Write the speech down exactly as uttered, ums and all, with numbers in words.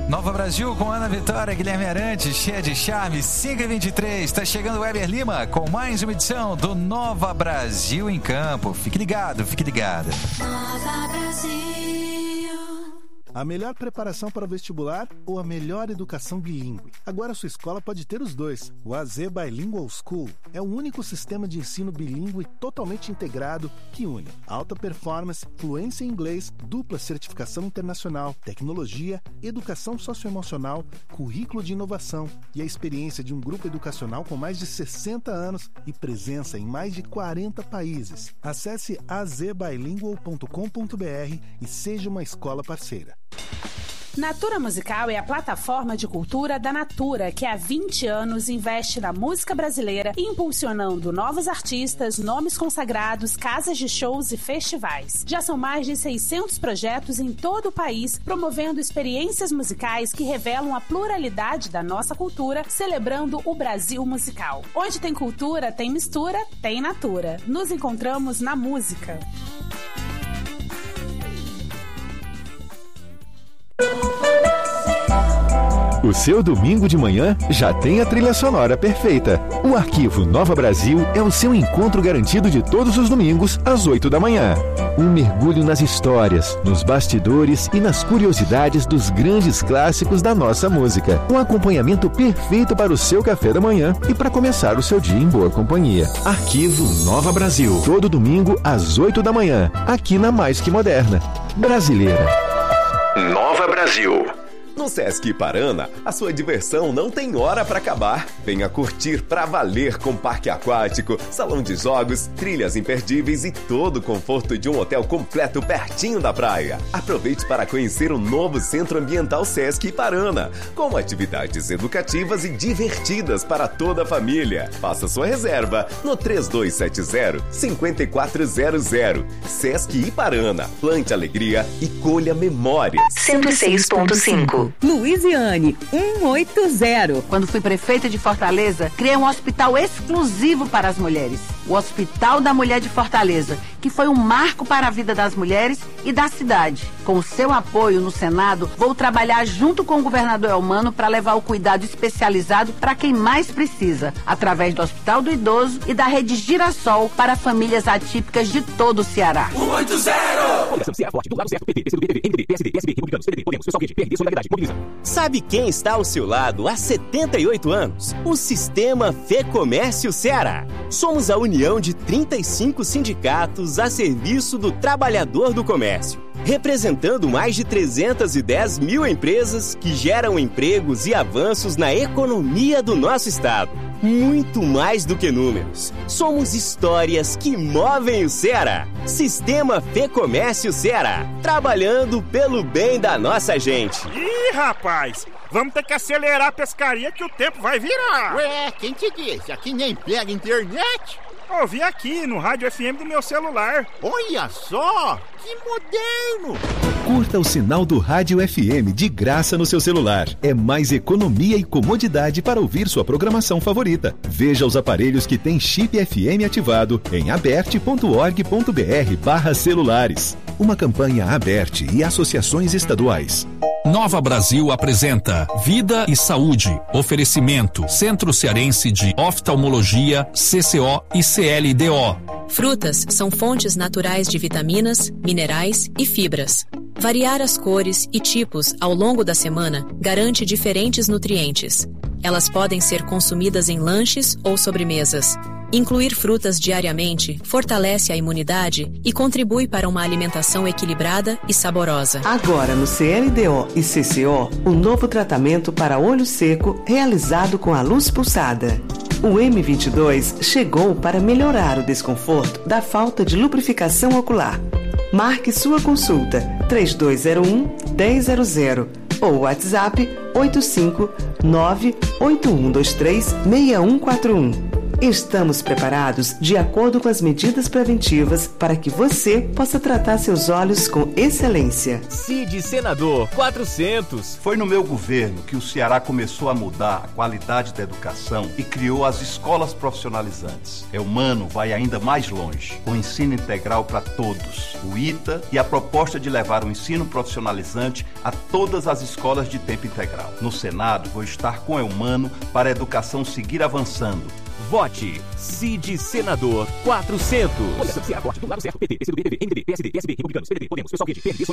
Nova Brasil com Ana Vitória, Guilherme Arantes, cheia de charme, cinco e vinte e três. Está chegando o Weber Lima com mais uma edição do Nova Brasil em Campo. Fique ligado, fique ligada. Nova Brasil. A melhor preparação para o vestibular ou a melhor educação bilíngue? Agora a sua escola pode ter os dois. O A Z Bilingual School é o único sistema de ensino bilíngue totalmente integrado que une alta performance, fluência em inglês, dupla certificação internacional, tecnologia, educação socioemocional, currículo de inovação e a experiência de um grupo educacional com mais de sessenta anos e presença em mais de quarenta países. Acesse a z bilingual ponto com ponto b r e seja uma escola parceira. Natura Musical é a plataforma de cultura da Natura, que há vinte anos investe na música brasileira, impulsionando novos artistas, nomes consagrados, casas de shows e festivais. Já são mais de seiscentos projetos em todo o país, promovendo experiências musicais que revelam a pluralidade da nossa cultura, celebrando o Brasil musical. Onde tem cultura, tem mistura, tem Natura. Nos encontramos na música. O seu domingo de manhã já tem a trilha sonora perfeita. O Arquivo Nova Brasil é o seu encontro garantido de todos os domingos, às oito da manhã. Um mergulho nas histórias, nos bastidores e nas curiosidades dos grandes clássicos da nossa música. Um acompanhamento perfeito para o seu café da manhã e para começar o seu dia em boa companhia. Arquivo Nova Brasil. Todo domingo, às oito da manhã, aqui na Mais Que Moderna. Brasileira. Nova Brasil. No Sesc Iparana, a sua diversão não tem hora para acabar. Venha curtir pra valer com parque aquático, salão de jogos, trilhas imperdíveis e todo o conforto de um hotel completo pertinho da praia. Aproveite para conhecer o novo Centro Ambiental Sesc Iparana, com atividades educativas e divertidas para toda a família. Faça sua reserva no três dois sete zero, cinco quatro zero zero. Sesc Iparana. Plante alegria e colha memórias. cento e seis ponto cinco. Luiziane, cento e oitenta. Quando fui prefeita de Fortaleza, criei um hospital exclusivo para as mulheres. O Hospital da Mulher de Fortaleza, que foi um marco para a vida das mulheres e da cidade. Com o seu apoio no Senado, vou trabalhar junto com o governador Elmano para levar o cuidado especializado para quem mais precisa, através do Hospital do Idoso e da Rede Girassol para famílias atípicas de todo o Ceará. cento e oitenta! Sabe quem está ao seu lado há setenta e oito anos? O Sistema Fecomércio Ceará. Somos a união de trinta e cinco sindicatos a serviço do trabalhador do comércio, representando mais de trezentas e dez mil empresas que geram empregos e avanços na economia do nosso estado. Muito mais do que números. Somos histórias que movem o Ceará. Sistema Fecomércio Ceará. Trabalhando pelo bem da nossa gente. Ih, rapaz! Vamos ter que acelerar a pescaria que o tempo vai virar. Ué, quem te disse? Aqui nem pega internet. Ouvi aqui no rádio F M do meu celular. Olha só, que moderno! Curta o sinal do Rádio F M de graça no seu celular. É mais economia e comodidade para ouvir sua programação favorita. Veja os aparelhos que têm chip F M ativado em aberte ponto org ponto br barra celulares. Uma campanha Aberte e associações estaduais. Nova Brasil apresenta Vida e Saúde. Oferecimento Centro Cearense de Oftalmologia, C C O e C L D O. Frutas são fontes naturais de vitaminas, minerais e fibras. Variar as cores e tipos ao longo da semana garante diferentes nutrientes. Elas podem ser consumidas em lanches ou sobremesas. Incluir frutas diariamente fortalece a imunidade e contribui para uma alimentação equilibrada e saborosa. Agora no C L D O e C C O, o novo tratamento para olho seco realizado com a luz pulsada. O M vinte e dois chegou para melhorar o desconforto da falta de lubrificação ocular. Marque sua consulta três dois zero um, um zero zero zero ou WhatsApp oito cinco nove oito um dois três seis um quatro um. Estamos preparados de acordo com as medidas preventivas para que você possa tratar seus olhos com excelência. Cid Senador quatrocentos. Foi no meu governo que o Ceará começou a mudar a qualidade da educação e criou as escolas profissionalizantes. Eumano vai ainda mais longe, com ensino integral para todos, o I T A e a proposta de levar o ensino profissionalizante a todas as escolas de tempo integral. No Senado, vou estar com Eumano para a educação seguir avançando. Vote Cid Senador quatrocentos. Olha, C A, corte do lado certo, P T, P C do B, P V, M D B, P S D, P S B, Republicanos, P D T, Podemos, Pessoal Rede, P L D,